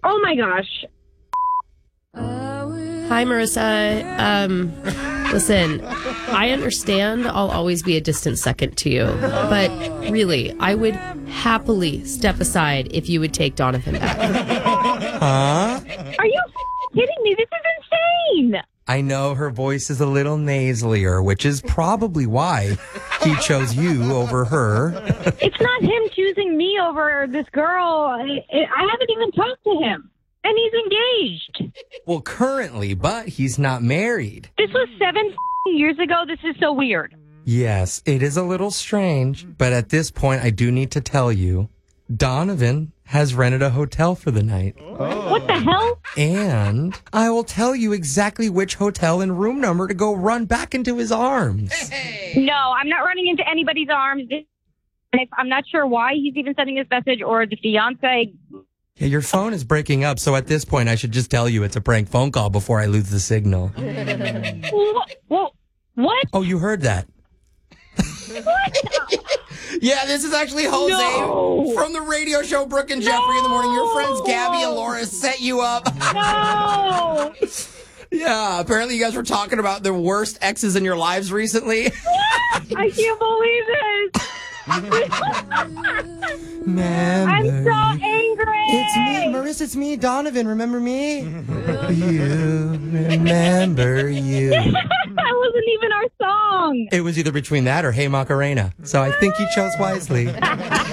Oh, my gosh. Hi, Marissa. Listen, I understand I'll always be a distant second to you, but really, I would happily step aside if you would take Donovan back. Huh? Are you kidding me? This is insane. I know her voice is a little nasalier, which is probably why he chose you over her. It's not him choosing me over this girl. I haven't even talked to him. And he's engaged. Well, currently, but he's not married. This was 7 years ago. This is so weird. Yes, it is a little strange, but at this point, I do need to tell you, Donovan has rented a hotel for the night. What the hell? And I will tell you exactly which hotel and room number to go run back into his arms. No, I'm not running into anybody's arms. I'm not sure why he's even sending this message or the fiance. Yeah, your phone is breaking up, so at this point, I should just tell you it's a prank phone call before I lose the signal. What? Oh, you heard that. What? Yeah, this is actually Jose from the radio show Brooke and Jeffrey in the Morning. Your friends Gabby and Laura set you up. No. Yeah, apparently you guys were talking about the worst exes in your lives recently. I can't believe this. Man, I'm so angry. It's me, Marissa. It's me, Donovan. Remember me? You remember you. That wasn't even our song. It was either between that or Hey Macarena. So I think you chose wisely.